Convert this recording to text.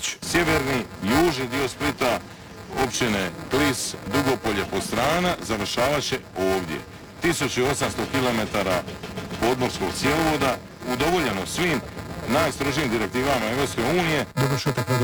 Ivanović. Sjeverni i južni dio Splita, općine Klis, Dugopolje, Postrana, završavat će ovdje. 1800 km podmorskog cjevovoda, udovoljeno svim najstrožijim direktivama Europske unije. Dovršetak